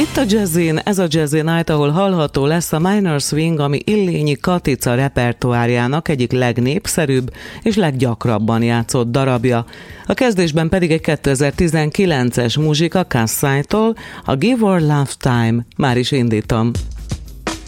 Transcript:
Itt a Jazzin, ez a Jazzy Night, ahol hallható lesz a Minor Swing, ami Illényi Katica repertoárjának egyik legnépszerűbb és leggyakrabban játszott darabja. A kezdésben pedig egy 2019-es muzsika Kassai-tól, a Give Our Love Time. Már is indítom.